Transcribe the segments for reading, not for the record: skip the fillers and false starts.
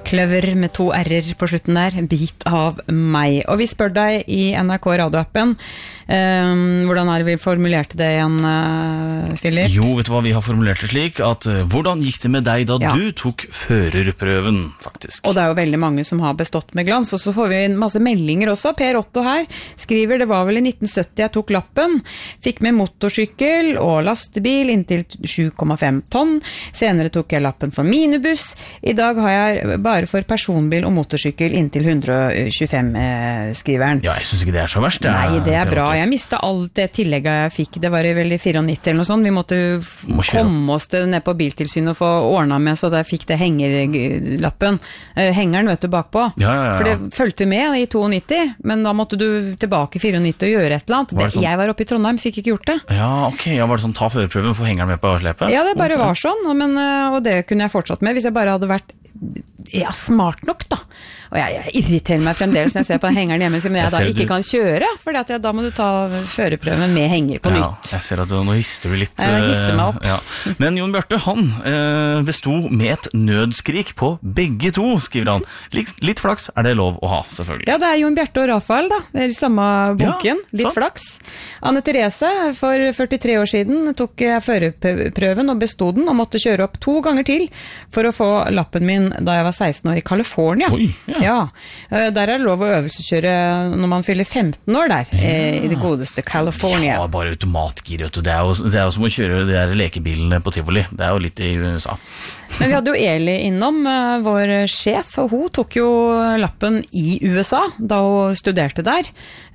Kløver med 2 r-er på slutten der, en bit av meg. Og vi spør deg i NRK radioappen, hvordan vi formulerte det igjen, Philip? Jo, vet du hva, vi har formulert det slik, at hvordan gikk det med deg da du tok førerprøven, faktisk? Og det jo veldig mange som har bestått med glans, og så får vi en masse meldinger også. Per Otto her skriver, det var vel i 1970 jeg tok lappen, fikk med motorsykkel og lastebil inntil 7,5 tonn, senere tok jeg lappen for minibuss, i dag har jeg bare for personbil og motorsykkel inntil 125, skriveren. Ja, jeg synes ikke det så verst. Nei, det bra. Jeg mistet alt det tillegget jeg fikk. Det var i vel i 94 eller noe sånt. Vi måtte komme oss ned på Biltilsynet og få ordnet med, så jeg fikk det hengerlappen. Hengeren, vet du, bakpå. Ja. For det fulgte med i 92, men da måtte du tilbake i 94 og gjøre et eller annet. Sånn? Jeg var oppe i Trondheim, fikk ikke gjort det. Ja, ok. Ja, var det sånn, ta førerprøven, få hengeren med på slepet? Ja, det bare var sånn, og det kunne jeg fortsatt med, hvis jeg bare hadde vært smart nok da. Og jeg irriterer meg fremdeles når jeg ser på hengeren hjemme, men jeg da ikke kan kjøre, for da må du ta førerprøven med henger på nytt. Jeg ser at nå hister du litt. Jeg hisser meg opp. Ja. Men Jon Bjarte, han bestod med et nødskrik på begge to, skriver han. Litt flaks det lov å ha, selvfølgelig. Ja, det Jon Bjarte og Rafael da, det i samme boken, litt flaks. Anne Therese, for 43 år siden tok jeg førerprøven og bestod den, og måtte kjøre opp 2 ganger til for å få lappen min da jeg var 16 år i California. Oi, ja. Der det lov å øvelseskjøre når man fyller 15 år der, i det godeste California. Ja, bare automatgir, vet du. Det jo som å kjøre de der lekebilene på Tivoli. Det jo litt i USA. Men vi hadde jo Eli innom, vår sjef, og hun tok jo lappen i USA da hun studerte der,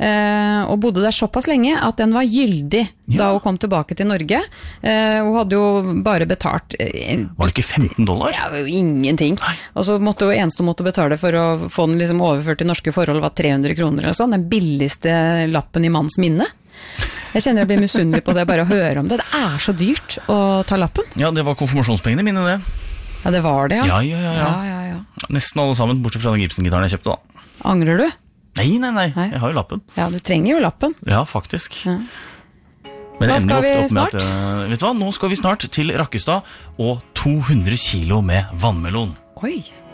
og bodde der såpass lenge at den var gyldig da hun kom tilbake til Norge. Hun hadde jo bare betalt var det ikke $15? Ja, ingenting. Og så måtte hun eneste hun måtte betale for å få den liksom overført til norske forhold var 300 kroner eller sånn, den billigste lappen i manns minne. Jeg kjenner jeg blir misunnelig på det bare å høre om det. Det så dyrt å ta lappen. Ja, det var konfirmasjonspengene mine, det. Ja, det var det, ja. Ja. Nesten alle sammen, bortsett fra den Gibson-gitaren jeg kjøpte da. Angrer du? Nei, jeg har jo lappen. Ja, du trenger jo lappen. Ja, faktisk. Ja. Men hva skal vi snart? Vet du hva, nå skal vi snart til Rakkestad og 200 kilo med vannmelon. Oi.